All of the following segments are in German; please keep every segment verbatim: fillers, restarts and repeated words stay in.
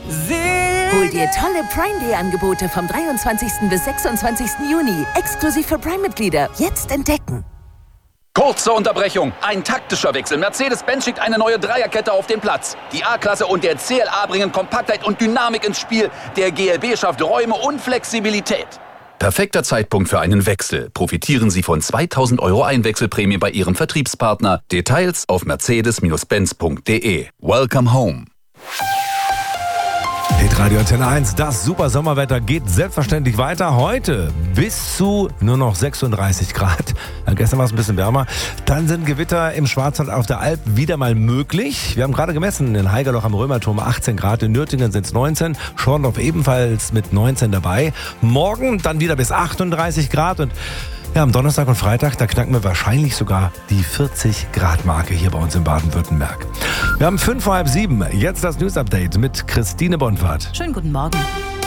Hol dir tolle Prime Day Angebote vom dreiundzwanzigsten bis sechsundzwanzigsten Juni. Exklusiv für Prime-Mitglieder. Jetzt entdecken. Kurze Unterbrechung. Ein taktischer Wechsel. Mercedes-Benz schickt eine neue Dreierkette auf den Platz. Die A-Klasse und der C L A bringen Kompaktheit und Dynamik ins Spiel. Der G L B schafft Räume und Flexibilität. Perfekter Zeitpunkt für einen Wechsel. Profitieren Sie von zweitausend Euro Einwechselprämie bei Ihrem Vertriebspartner. Details auf mercedes Benz punkt de. Welcome home. Hitradio Antenne eins, das super Sommerwetter geht selbstverständlich weiter. Heute bis zu nur noch sechsunddreißig Grad. Ja, gestern war es ein bisschen wärmer. Dann sind Gewitter im Schwarzwald auf der Alp wieder mal möglich. Wir haben gerade gemessen, in Haigerloch am Römerturm achtzehn Grad, in Nürtingen sind es neunzehn, Schorndorf ebenfalls mit neunzehn dabei. Morgen dann wieder bis achtunddreißig Grad und ja, am Donnerstag und Freitag, da knacken wir wahrscheinlich sogar die vierzig Grad Marke hier bei uns in Baden-Württemberg. Wir haben fünf vor halb sieben. Jetzt das News-Update mit Christine Bonfahrt. Schönen guten Morgen.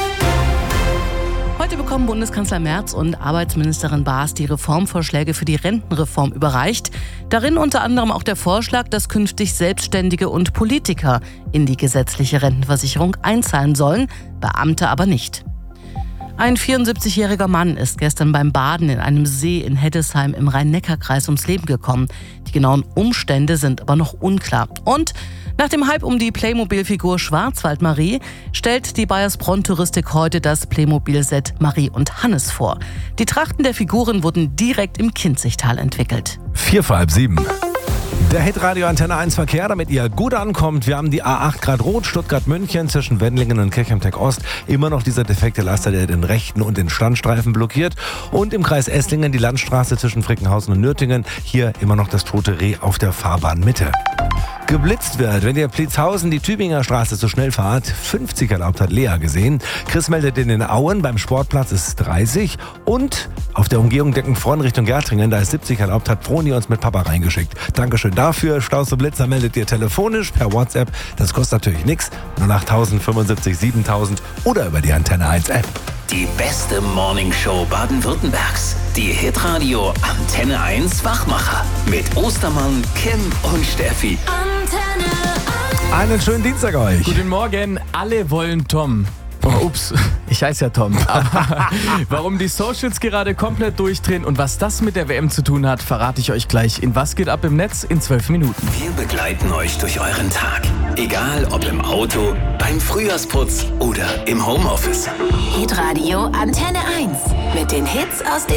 Heute bekommen Bundeskanzler Merz und Arbeitsministerin Baas die Reformvorschläge für die Rentenreform überreicht. Darin unter anderem auch der Vorschlag, dass künftig Selbstständige und Politiker in die gesetzliche Rentenversicherung einzahlen sollen, Beamte aber nicht. Ein vierundsiebzigjähriger Mann ist gestern beim Baden in einem See in Heddesheim im Rhein-Neckar-Kreis ums Leben gekommen. Die genauen Umstände sind aber noch unklar. Und nach dem Hype um die Playmobil-Figur Schwarzwald-Marie stellt die Bayersbronn-Touristik heute das Playmobil-Set Marie und Hannes vor. Die Trachten der Figuren wurden direkt im Kinzigtal entwickelt. Vier vor halb sieben. Der Hitradio Antenne eins Verkehr, damit ihr gut ankommt. Wir haben die A acht Grad rot, Stuttgart-München zwischen Wendlingen und Kirchheim-Tech-Ost. Immer noch dieser defekte Laster, der den rechten und den Standstreifen blockiert. Und im Kreis Esslingen die Landstraße zwischen Frickenhausen und Nürtingen. Hier immer noch das tote Reh auf der Fahrbahnmitte. Geblitzt wird, wenn ihr Pliezhausen die Tübinger Straße zu schnell fahrt. fünfzig erlaubt, hat Lea gesehen. Chris meldet in den Auen, beim Sportplatz ist dreißig. Und auf der Umgehung Deckenfronn Richtung Gärtringen, da ist siebzig erlaubt, hat Froni uns mit Papa reingeschickt. Dankeschön dafür. Staus und Blitzer meldet ihr telefonisch per WhatsApp. Das kostet natürlich nichts. null acht fünfundsiebzig siebentausend oder über die Antenne eins App. Die beste Morningshow Baden-Württembergs. Die Hitradio Antenne eins Wachmacher. Mit Ostermann, Kim und Steffi. Antenne eins. Einen schönen Dienstag euch. Guten Morgen, alle wollen Tom. Oh, ups, ich heiße ja Tom. Aber warum die Socials gerade komplett durchdrehen und was das mit der W M zu tun hat, verrate ich euch gleich in Was geht ab im Netz in zwölf Minuten. Wir begleiten euch durch euren Tag. Egal ob im Auto, beim Frühjahrsputz oder im Homeoffice. Hitradio Antenne eins. Mit den Hits aus den